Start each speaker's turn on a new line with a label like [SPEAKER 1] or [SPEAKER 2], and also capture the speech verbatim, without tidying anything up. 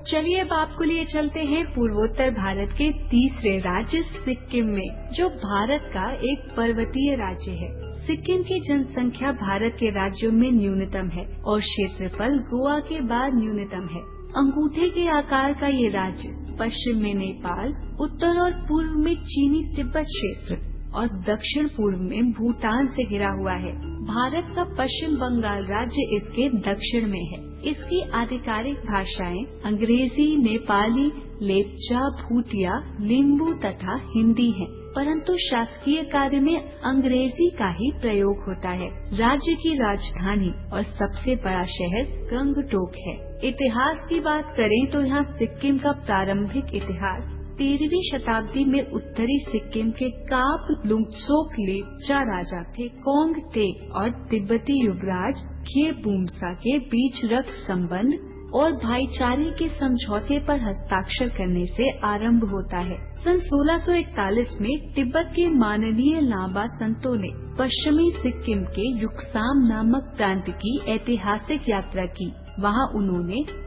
[SPEAKER 1] चलिए अब आपको लिए चलते हैं पूर्वोत्तर भारत के तीसरे राज्य सिक्किम में, जो भारत का एक पर्वतीय राज्य है। सिक्किम की जनसंख्या भारत के राज्यों में न्यूनतम है और क्षेत्रफल गोवा के बाद न्यूनतम है। अंगूठे के आकार का ये राज्य पश्चिम में नेपाल, उत्तर और पूर्व में चीनी तिब्बत क्षेत्र और दक्षिण पूर्व में भूटान से घिरा हुआ है। भारत का पश्चिम बंगाल राज्य इसके दक्षिण में है। इसकी आधिकारिक भाषाएं अंग्रेजी, नेपाली, लेप्चा, भूटिया, लिम्बू तथा हिंदी हैं, परंतु शासकीय कार्य में अंग्रेजी का ही प्रयोग होता है। राज्य की राजधानी और सबसे बड़ा शहर गंगटोक है। इतिहास की बात करें तो यहाँ सिक्किम का प्रारंभिक इतिहास तेरहवीं शताब्दी में उत्तरी सिक्किम के काप लुंगचोक लेप्चा राजा थे कोंग टेक और तिब्बती युवराज खेबुमसा के बीच रक्त संबंध और भाईचारे के समझौते पर हस्ताक्षर करने से आरंभ होता है। सन सोलह सौ इकतालीस में तिब्बत के माननीय लांबा संतों ने पश्चिमी सिक्किम के युक्साम नामक प्रांत की ऐतिहासिक यात्रा की। वहां उन्होंने